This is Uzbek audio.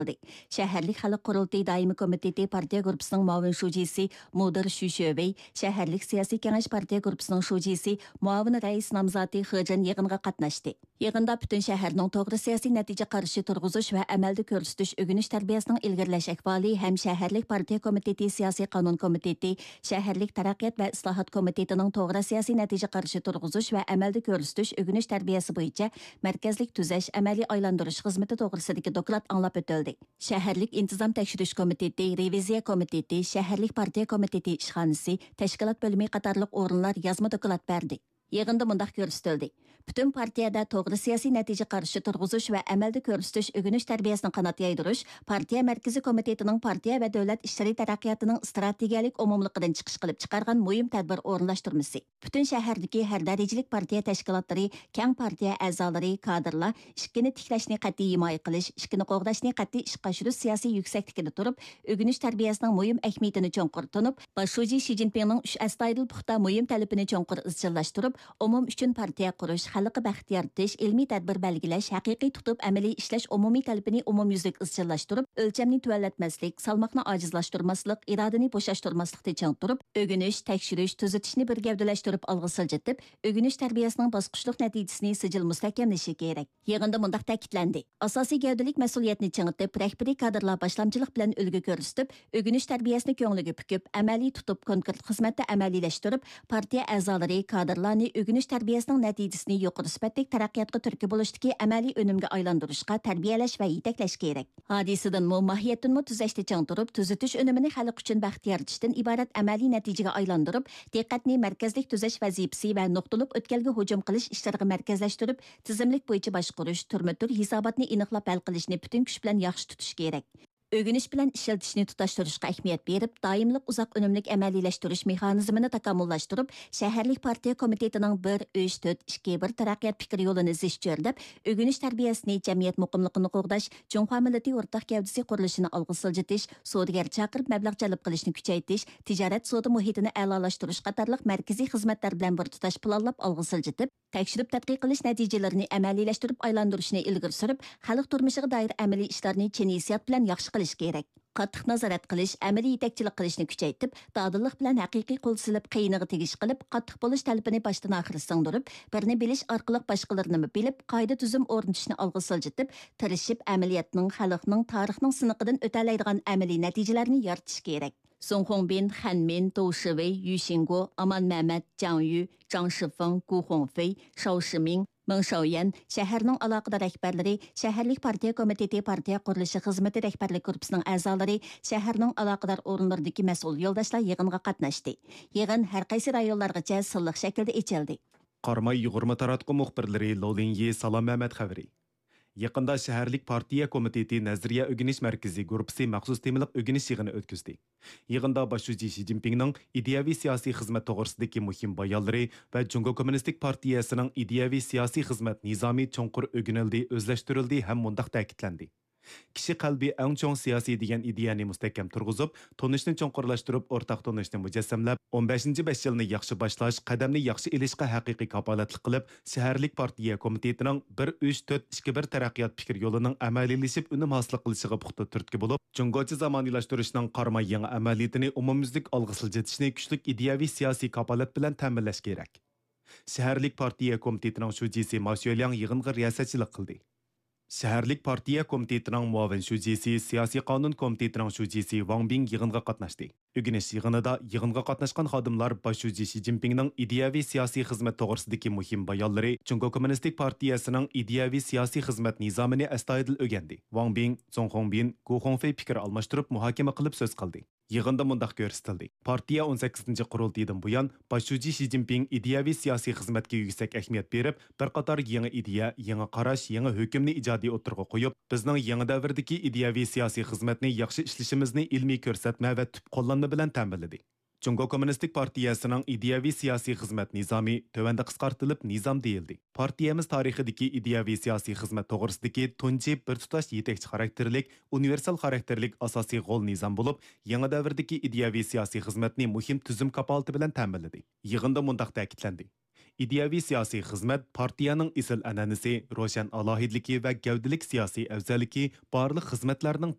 Şəhərlik Xalq Qurultayı Daimi Komiteti Partiya Qrupsunun muavin şujisi Mudir Şüşövey, Şəhərlik Siyasi Kengeş Partiya Qrupsunun şujisi muavin rəis namzati Xıcan yığınğa qatnaşdı. Yığında bütün şəhərinin toğru siyasi nəticə qarşı turğuzuş və əməldə görsütüş ögünüş tərbiyəsinin ilgirləş əhvali həm Şəhərlik Partiya Komiteti Siyasi Qanun Komiteti, Şəhərlik Tərəqqiyat və İslahat Komitetinin toğru siyasi nəticə qarşı turğuzuş və əməldə görsütüş ögünüş tərbiyəsi boyunca mərkəzlik tüzəş əməli aylandırış xizməti toğrusudakı doklad anlap ötüldü. Şəhərlik İntizam Təkşürüş Komiteti, Reviziya Komiteti, Şəhərlik Partiya Komiteti İşxanası, Təşkilat Bölümü qatarlıq orunlar yazma doklad berdi. Yığında mundaq görsütüldü. Bütün partiyada toğru siyasi nəticə qarşı turğuzuş və əməldə görsütüş ögünüş tərbiyəsini qanat yaydırış, Partiya Mərkəzi Komitetinin partiya və dövlət işləri tərəqqiyatının strategiyalik umumluqdan çıxış qılıb çıxarğan mühim tədbir orunlaşdırması. Bütün şəhərdəki hər dərəcəlik partiya təşkilatları, kən partiya əzaları, kadrlar işkini tikləşni qəti himayə qilish, işkini qoğdaşni qəti iş qaşırış siyasi yüksəklikdə turub, ögünüş tərbiyəsinin mühim əhmiyyətini çonqur tunub, başçı Xi Jinping'nin 3 əstaydil puxta mühim tələbini çonqur izchillaşdırıb, umum üçün partiya quruş, xalqı bəxt yaratish, ilmiy tədbir belgilash, haqiqiy tutub əməli ishlash umumiy talabini umumyuzlik izchillashtirib, o'lchamni tuvallatmaslik, salmoqni ojizlashtirmaslik, irodani bo'shashtirmaslikda chang turib, o'g'inish, tekshirish, tuzatishni bir gavdalashtirib olg'a siljitib, o'g'inish tarbiyasining bosqichlik natijasini sijil mustahkamlashi kerak. Yig'inda mundaq ta'kidlandi. Asosiy gavdalik mas'uliyatni chingitib, rahbariy kadrlar boshlamchilik bilan ulgu ko'rsatib, o'g'inish tarbiyasini ko'ngliga pukib, amaliy tutib, konkret xizmatda amaliylashtirib, partiya a'zolari, kadrlarni o'g'inish tarbiyasining natijasini yuqori sifatli taraqqiyotga turtki bo'lishdagi amaliy unumga aylantirishga tarbiyalash va yetaklash kerak. Hodisadan mohiyatdan tuzashda chang turib, tuzatish unumini xalq uchun baxt yaratishdan iborat amaliy natijaga aylantirib, diqqatni markazlik tuzash vazifasi va nuqtalab o'tkalga hujum qilish ishlariga markazlashtirib, tizimlik bo'yicha boshqarish, turma-tur hisobotni aniqlab hal qilishni butun kuch bilan yaxshi tutish kerak. Ögünüş bilan ishlatishni tutashtirishga ahamiyat berib, doimlik uzoq unumlik amaliylashtirish mexanizmini takomillashtırib, Şəhərlik Partiya Komitetining 1-3-4-2-1 taraqqiyot fikri yo'lini izish chorlab, ögünüş tarbiyasini jamiyat muqimligini qo'g'dash, Junxo millati o'rtaq gavdasi qurilishini olg'a siljitish, savdogar chaqirib mablag' jalb qilishni kuchaytirish, tijorat savdo muhitini a'lolashtirish qatorliq markaziy xizmatlar bilan bir tutash planlab olg'a siljitib, tekshirib tadqiq qilish natijalarini amaliylashtirib aylantirishni ilgari surib, xalq turmushiga doir amaliy ishlarni chin hissiyat bilan yaxshi qilish kerak. Qattiq nazorat qilish, amaliy yetakchilik qilishni kuchaytirib, dadillik bilan haqiqiy qo'l silib, qiyiniga tegish qilib, qattiq bo'lish talabini boshdan oxir singdirib, birni bilish orqali boshqalarni bilib, qoida tuzum o'rnatishni olg'a siljitib, tirishib amaliyotning, xalqning, tarixning siniqidan o'talaydigan amaliy natijalarni yaratish kerak. Song Hongbin, Han Min, Dou Shiwei, Yu Xingguo, Aman Mehmet, Zhang Yu, Zhang Shifeng, Gu Hongfei, Shao Shiming, Meng Shaoyan, şəhərinin əlaqədar rəhbərləri, Şəhərlik Partiya Komiteti Partiya Quruluşı Xizməti rəhbərlik qrupusunun əzaları, şəhərinin əlaqədar orunlardakı məsul yoldaşlar yığınğa qatnaşdı. Yığın hər qaysı rayonlargacha sillıq şəkildə içildi. Qarmay Yuğurma taratqı muxbirləri Lolinyi Salam Məhməd xəbəri. Yaqında Şəhərlik Partiya Komiteti Nəzriyə Ögüniş Mərkəzi qrupusu məxsus temiliq ögüniş yığını ötküzdü. Yığında başçı Xi Jinping'nin ideyavi siyasi xizmət toğrısındakı mühim bayanları və Cungo Kommunistik Partiyasının ideyavi siyasi xizmət nizami çonqur ögünildi, özləşdirildi həm mundaq təkidləndi. Kishi qalbi eng cho'ng siyosiy degan ideyani mustahkam turg'izib, tonishni cho'nqurlashtirib, o'rtaq tonishni mujassamlab, 15-5 yilni yaxshi boshlash, qadamni yaxshi ilishga haqiqiy kapolatlik qilib, Şəhərlik Partiya Komitetining 1-3-4-2-1 taraqqiyot fikr yo'lining amaliylashib, unum hosil qilishiga puxta turtki bo'lib, Jungocha zamonaylashtirishning qarmay yangi amaliyatini umumyuzlik olg'a siljitishni kuchlik ideyaviy siyosiy kapolat bilan ta'minlash kerak. Şəhərlik Partiya Komitetining shujisi Ma Xuelyang yig'inga riyosatchilik qildi. Şəhərlik Partiya Komitetining muavin shujisi, Siyosiy Qonun Komitetining shujisi Wang Bing yig'inga qatnashdi. Ögüniş yig'inida yig'inga qatnashgan xodimlar başçı Xi Jinping'ning ideyaviy siyosiy xizmat to'g'risidagi muhim bayonlari, Cungo Kommunistik Partiyasining ideyaviy siyosiy xizmat nizomini astoydil o'rgandi. Wang Bing, Zhong Hongbin, Gu Hongfei fikr almashtirib muhokama qilib so'z qildi. Yig'inda mundaq ko'rsatildi. Partiya 18 qurultaydan buyon başçı Xi Jinping ideyaviy siyosiy xizmatga yuksak ahamiyat berib, bir qator yangi ideya, yangi qarash, yangi hukmni ijodiy o'tirg'a qo'yib, bizning yangi davrdagi ideyaviy siyosiy xizmatni yaxshi ishlashimizni ilmiy ko'rsatma va tub qo'llanma bilan ta'minladi. Cungo Kommunistik Partiyasining ideyaviy siyosiy xizmat nizomi tövəndə qisqartılıb nizam deyildi. Partiyamiz tarixidagi ideyaviy siyosiy xizmat to'g'risidagi tunji bir tutash yetakchi xarakterlik, universal xarakterlik asosiy g'ol nizam bo'lib, yangi davrdagi ideyaviy siyosiy xizmatni muhim tuzum kapolati bilan ta'minladi. Yig'inda mundaq ta'kidlandi. İdeyaviy siyosiy xizmat partiyaning isil an'anasi, ro'shan alohidligi va gavdalik siyosiy afzalligi barliq xizmatlarning